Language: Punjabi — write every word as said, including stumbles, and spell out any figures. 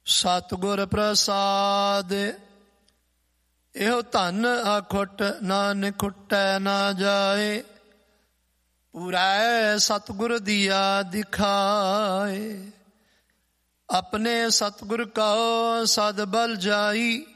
ਸਤਿਗੁਰ ਪ੍ਰਸਾਦ। ਇਹੋ ਧਨ ਆਖੁੱਟ ਨਾਨਕ ਖੁੱਟੈ ਨਾ ਜਾਏ, ਪੂਰੈ ਸਤਿਗੁਰ ਦੀਆ ਦਿਖਾਏ। ਆਪਣੇ ਸਤਿਗੁਰ ਕਉ ਸਦ ਬਲ ਜਾਈ,